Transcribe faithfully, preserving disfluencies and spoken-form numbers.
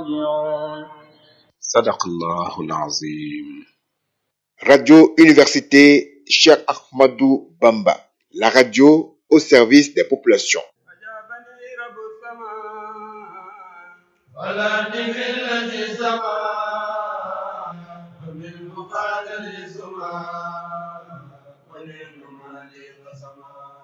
راجعون. صدق الله العظيم. Radio Université Cheikh Ahmadou Bamba, la radio au service des populations. والذي في الذي سما وبالمقاتل سما